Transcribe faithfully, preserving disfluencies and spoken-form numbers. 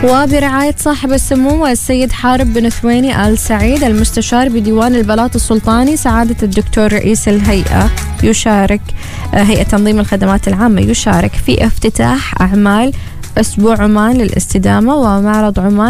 وبرعاية صاحب السمو السيد حارب بن ثويني آل سعيد المستشار بديوان البلاط السلطاني، سعادة الدكتور رئيس الهيئة يشارك هيئة تنظيم الخدمات العامة يشارك في افتتاح أعمال أسبوع عمان للاستدامة ومعرض عمان